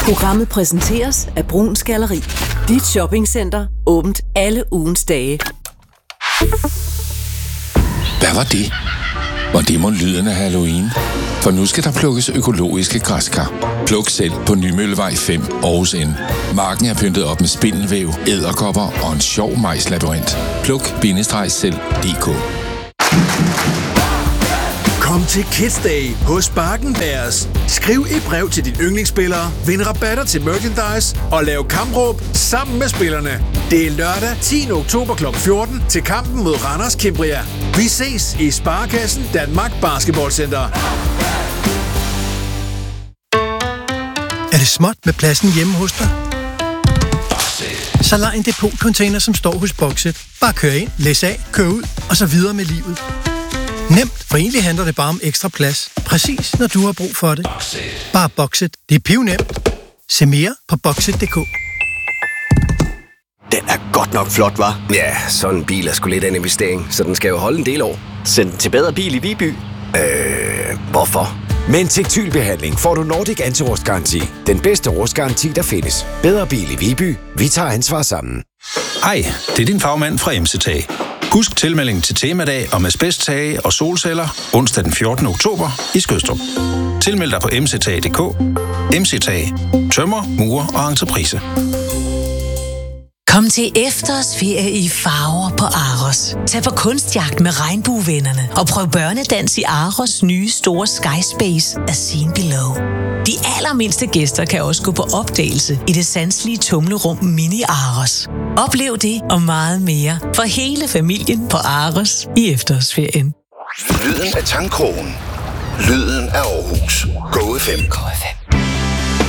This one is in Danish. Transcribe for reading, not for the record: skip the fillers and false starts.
Programmet præsenteres af Bruuns Galleri. Dit shoppingcenter. Åbent alle ugens dage. Hvad var det? Var det mon lyden af Halloween? For nu skal der plukkes økologiske græskar. Pluk selv på Nymøllevej 5, Aarhus N. Marken er pyntet op med spindelvæv, edderkopper og en sjov majslabyrint. Pluk-selv.dk. Kom til Kids Day hos Barkenbergs. Skriv et brev til dine yndlingsspillere, vind rabatter til merchandise og lav kampråb sammen med spillerne. Det er lørdag 10. oktober kl. 14 til kampen mod Randers Cimbria. Vi ses i Sparekassen Danmark Basketballcenter. Er det småt med pladsen hjemme hos dig? Så lej en depotcontainer, som står hos Boxit. Bare kør ind, læs af, kør ud og så videre med livet. Nemt, for egentlig handler det bare om ekstra plads. Præcis når du har brug for det. Bare Boxit. Det er pivnemt. Se mere på Boxit.dk. Den er godt nok flot, hva'? Ja, sådan en bil er sgu lidt af en investering, så den skal jo holde en del år. Send den til Bedre Bil i Viby. Hvorfor? Med en tekstilbehandling får du Nordic Anti-Rust-garanti. Den bedste rustgaranti, der findes. Bedre Bil i Viby. Vi tager ansvar sammen. Hej, det er din fagmand fra MC-Tag. Husk tilmelding til temadag om asbesttage og solceller onsdag den 14. oktober i Skødstrup. Tilmeld dig på mctag.dk. MC-Tag. Tømmer, murer og entreprise. Kom til efterårsferie i farver på Aros. Tag på kunstjagt med regnbuevennerne og prøv børnedans i Aros nye store Sky Space af Seen Below. De allermindste gæster kan også gå på opdagelse i det sanselige tumlerum Mini Aros. Oplev det og meget mere for hele familien på Aros i efterårsferien. Lyden af Tangkrogen. Lyden af Aarhus. Go FM.